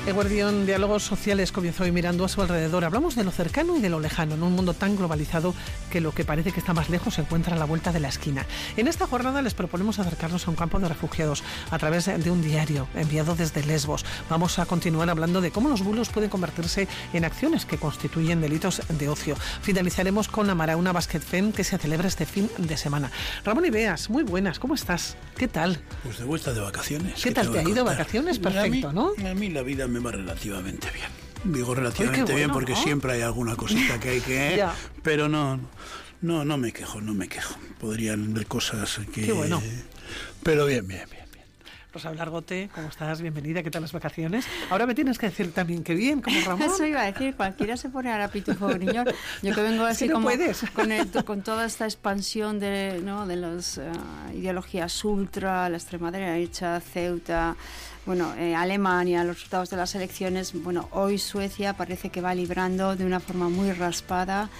Eguardión, Diálogos Sociales comenzó hoy mirando a su alrededor. Hablamos de lo cercano y de lo lejano, en un mundo tan globalizado que lo que parece que está más lejos se encuentra a la vuelta de la esquina. En esta jornada les proponemos acercarnos a un campo de refugiados a través de un diario enviado desde Lesbos. Vamos a continuar hablando de cómo los bulos pueden convertirse en acciones que constituyen delitos de ocio. Finalizaremos con la Marauna Basket Fem que se celebra este fin de semana. Ramón Ibeas, muy buenas, ¿cómo estás? ¿Qué tal? Pues de vuelta de vacaciones. ¿Qué tal te ha ido? ¿Vacaciones? Perfecto, ¿no? A mí la vida me va relativamente bien. Digo relativamente bien porque siempre hay alguna cosita que hay que... pero no me quejo. Podrían ver cosas que... Qué bueno. Pero bien. Rosa Blargote, ¿cómo estás? Bienvenida, ¿qué tal las vacaciones? Ahora me tienes que decir también que bien, como Ramón. Eso iba a decir, cualquiera se pone ahora pitufo griñón. Yo que vengo así como con toda esta expansión de las ideologías ultra, la extrema derecha, Ceuta, Alemania, los resultados de las elecciones. Hoy Suecia parece que va librando de una forma muy raspada,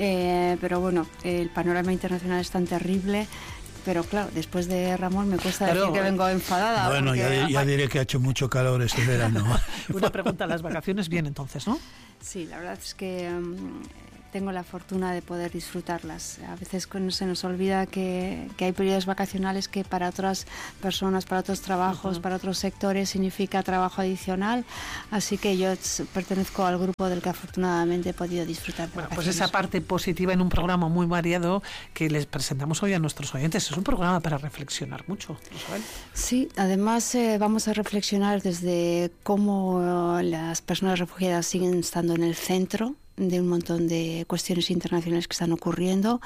pero el panorama internacional es tan terrible. Pero claro, después de Ramón me cuesta decir que vengo enfadada. Bueno, ya diré que ha hecho mucho calor este verano. Una pregunta, las vacaciones bien entonces, ¿no? Sí, la verdad es que tengo la fortuna de poder disfrutarlas. A veces se nos olvida que hay periodos vacacionales que para otras personas, para otros trabajos, para otros sectores significa trabajo adicional. Así que yo pertenezco al grupo del que afortunadamente he podido disfrutar de vacaciones. Pues esa parte positiva en un programa muy variado que les presentamos hoy a nuestros oyentes. Es un programa para reflexionar mucho, ¿no saben? Sí, además vamos a reflexionar desde cómo las personas refugiadas siguen estando en el centro de un montón de cuestiones internacionales que están ocurriendo.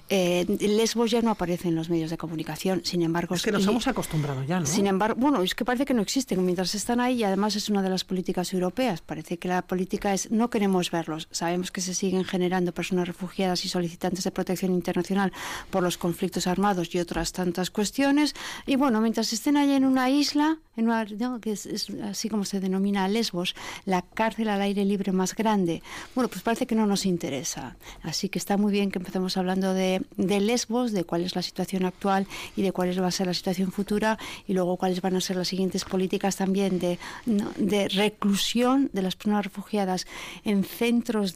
Lesbos ya no aparece en los medios de comunicación, sin embargo... Es que nos hemos acostumbrado ya, ¿no? Sin embargo, es que parece que no existen mientras están ahí, y además es una de las políticas europeas. Parece que la política es, no queremos verlos. Sabemos que se siguen generando personas refugiadas y solicitantes de protección internacional por los conflictos armados y otras tantas cuestiones, y mientras estén ahí en una isla, que es así como se denomina Lesbos, la cárcel al aire libre más grande, pues parece que no nos interesa. Así que está muy bien que empecemos hablando de Lesbos, de cuál es la situación actual y de cuál va a ser la situación futura, y luego cuáles van a ser las siguientes políticas también de reclusión de las personas refugiadas en centros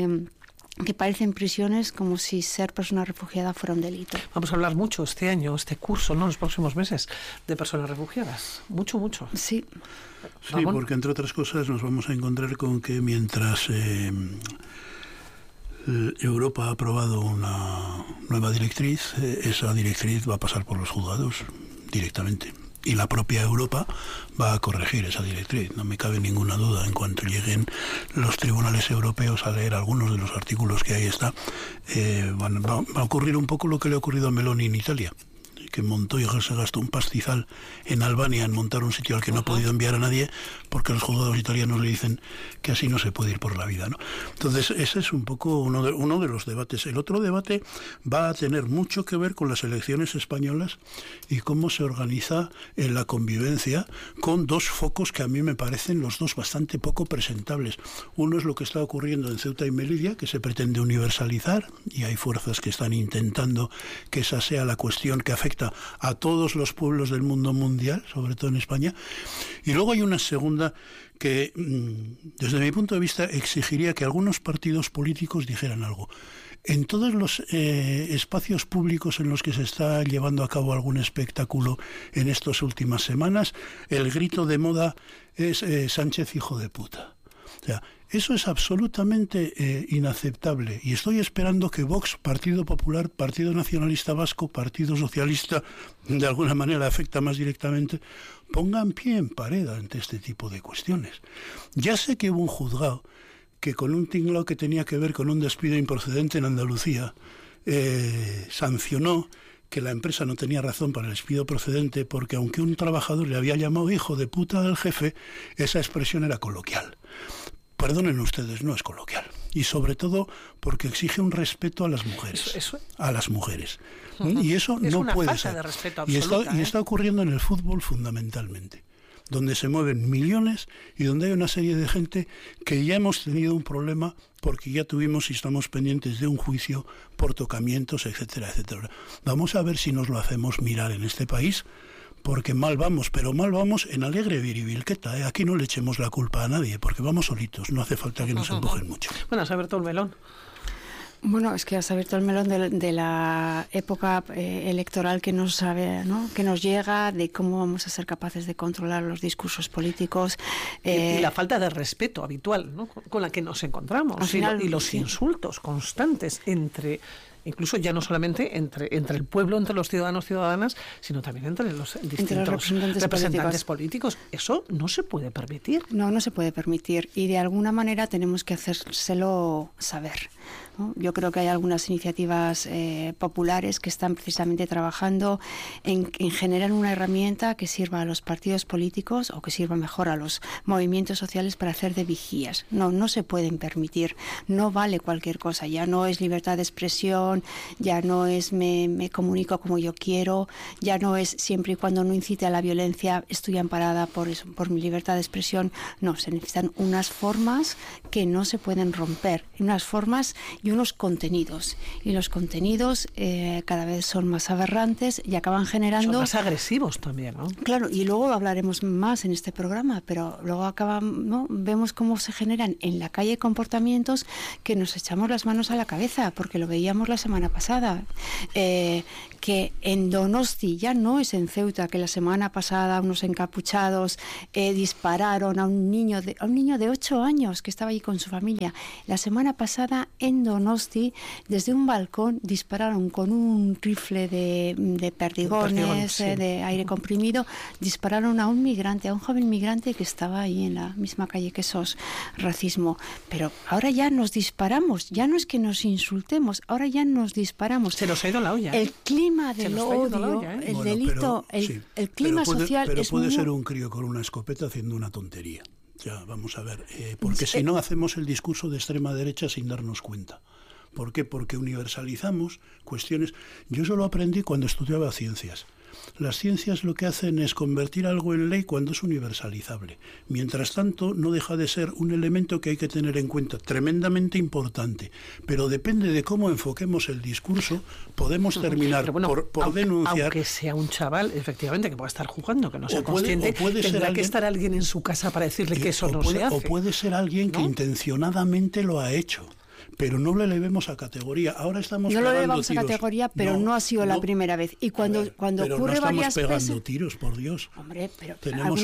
que parecen prisiones, como si ser persona refugiada fuera un delito. Vamos a hablar mucho este año, este curso, ¿no? Los próximos meses, de personas refugiadas. Mucho. Sí. Sí, porque entre otras cosas nos vamos a encontrar con que mientras Europa ha aprobado una nueva directriz, esa directriz va a pasar por los juzgados directamente. Y la propia Europa va a corregir esa directriz. No me cabe ninguna duda. En cuanto lleguen los tribunales europeos a leer algunos de los artículos que ahí está, va a ocurrir un poco lo que le ha ocurrido a Meloni en Italia, que montó y se gastó un pastizal en Albania en montar un sitio al que no ha podido enviar a nadie porque los juzgados italianos le dicen que así no se puede ir por la vida, ¿no? Entonces ese es un poco uno de los debates. El otro debate va a tener mucho que ver con las elecciones españolas y cómo se organiza la convivencia con dos focos que a mí me parecen los dos bastante poco presentables. Uno es lo que está ocurriendo en Ceuta y Melilla, que se pretende universalizar, y hay fuerzas que están intentando que esa sea la cuestión que afecta a todos los pueblos del mundo mundial, sobre todo en España. Y luego hay una segunda que, desde mi punto de vista, exigiría que algunos partidos políticos dijeran algo. En todos los espacios públicos en los que se está llevando a cabo algún espectáculo en estas últimas semanas, el grito de moda es Sánchez hijo de puta. O sea, eso es absolutamente inaceptable, y estoy esperando que Vox, Partido Popular, Partido Nacionalista Vasco, Partido Socialista, de alguna manera afecta más directamente, pongan pie en pared ante este tipo de cuestiones. Ya sé que hubo un juzgado que con un tinglao que tenía que ver con un despido improcedente en Andalucía sancionó que la empresa no tenía razón para el despido procedente, porque aunque un trabajador le había llamado hijo de puta al jefe, esa expresión era coloquial. Perdonen ustedes, no es coloquial. Y sobre todo porque exige un respeto a las mujeres. A las mujeres. Y eso no puede ser. De respeto absoluta, y está ocurriendo en el fútbol fundamentalmente, donde se mueven millones y donde hay una serie de gente que ya hemos tenido un problema porque ya tuvimos y estamos pendientes de un juicio por tocamientos, etcétera, etcétera. Vamos a ver si nos lo hacemos mirar en este país, porque mal vamos, pero mal vamos en alegre viribilqueta, ¿eh? Aquí no le echemos la culpa a nadie, porque vamos solitos, no hace falta que nos empujen mucho. Bueno, has abierto el melón. Bueno, es que has abierto el melón de la época electoral que nos sabe, ¿no? Que nos llega, de cómo vamos a ser capaces de controlar los discursos políticos. Y la falta de respeto habitual, ¿no? con la que nos encontramos. Final, y los insultos constantes incluso ya no solamente entre el pueblo, entre los ciudadanos, ciudadanas, sino también entre los distintos representantes políticos. Eso no se puede permitir. No se puede permitir. Y de alguna manera tenemos que hacérselo saber, ¿no? Yo creo que hay algunas iniciativas populares que están precisamente trabajando en generar una herramienta que sirva a los partidos políticos, o que sirva mejor a los movimientos sociales, para hacer de vigías. No se pueden permitir. No vale cualquier cosa. Ya no es libertad de expresión, ya no es me comunico como yo quiero, ya no es siempre y cuando no incite a la violencia estoy amparada por mi libertad de expresión. No, se necesitan unas formas que no se pueden romper, unas formas y unos contenidos. Y los contenidos cada vez son más aberrantes y acaban generando... Son más agresivos también, ¿no? Claro, y luego hablaremos más en este programa, pero luego ¿no? Vemos cómo se generan en la calle comportamientos que nos echamos las manos a la cabeza, porque lo veíamos la semana pasada, que en Donosti, ya no es en Ceuta, que la semana pasada unos encapuchados dispararon a un niño de 8 años que estaba allí con su familia. La semana pasada en Donosti, desde un balcón, dispararon con un rifle de perdigones, sí, de aire comprimido, dispararon a un joven migrante que estaba ahí en la misma calle que esos. Racismo. Pero ahora ya nos disparamos, ya no es que nos insultemos, ahora ya nos disparamos. Se nos ha ido la olla. El clima del odio, el delito, el clima social pero puede ser un crío con una escopeta haciendo una tontería. Ya, vamos a ver, porque si no hacemos el discurso de extrema derecha sin darnos cuenta. ¿Por qué? Porque universalizamos cuestiones. Yo eso lo aprendí cuando estudiaba ciencias. Las ciencias lo que hacen es convertir algo en ley cuando es universalizable. Mientras tanto, no deja de ser un elemento que hay que tener en cuenta, tremendamente importante. Pero depende de cómo enfoquemos el discurso, podemos terminar por denunciar... Aunque sea un chaval, efectivamente, que pueda estar jugando, que no sea consciente, tendrá que estar alguien en su casa para decirle que eso no se hace. O puede ser alguien que intencionadamente lo ha hecho. Pero no lo elevemos a categoría. Ahora estamos pegando tiros. No lo elevamos a categoría, pero no ha sido la primera vez. Y cuando ocurre varias veces... Pero no estamos pegando tiros, por Dios. Hombre, pero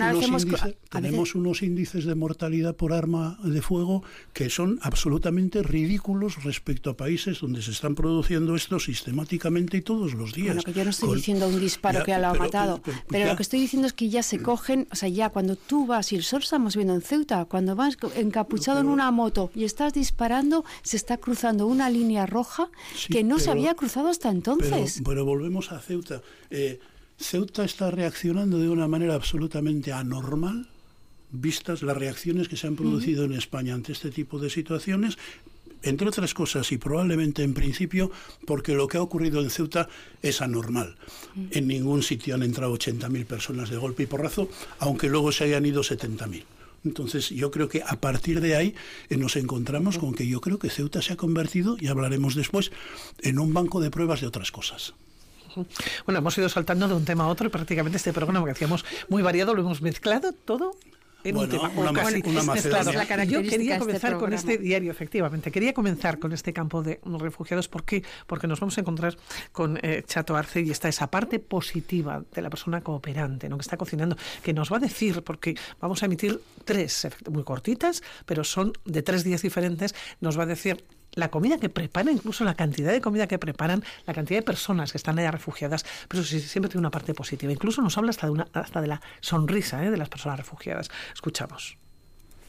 tenemos unos índices de mortalidad por arma de fuego que son absolutamente ridículos respecto a países donde se están produciendo esto sistemáticamente y todos los días. Bueno, que yo no estoy diciendo un disparo que lo ha matado, pero lo que estoy diciendo es que ya se cogen, o sea, ya cuando tú vas, y nosotros estamos viendo en Ceuta, cuando vas encapuchado en una moto y estás disparando, se está cruzando una línea roja que no se había cruzado hasta entonces. Pero volvemos a Ceuta. Ceuta está reaccionando de una manera absolutamente anormal, vistas las reacciones que se han producido en España ante este tipo de situaciones, entre otras cosas, y probablemente en principio porque lo que ha ocurrido en Ceuta es anormal. En ningún sitio han entrado 80.000 personas de golpe y porrazo, aunque luego se hayan ido 70.000. Entonces yo creo que a partir de ahí nos encontramos con que yo creo que Ceuta se ha convertido, y hablaremos después, en un banco de pruebas de otras cosas. Bueno, hemos ido saltando de un tema a otro y prácticamente este programa que hacíamos muy variado lo hemos mezclado todo en un tema. Una Macedonia. Yo quería comenzar con este diario, efectivamente. Quería comenzar con este campo de refugiados. ¿Por qué? Porque nos vamos a encontrar con Chato Arce y está esa parte positiva de la persona cooperante, ¿no? Que está cocinando, que nos va a decir, porque vamos a emitir 3 muy cortitas, pero son de 3 días diferentes, nos va a decir la comida que preparan, incluso la cantidad de comida que preparan, la cantidad de personas que están allá refugiadas, pero sí, siempre tiene una parte positiva. Incluso nos habla hasta de la sonrisa de las personas refugiadas. Escuchamos.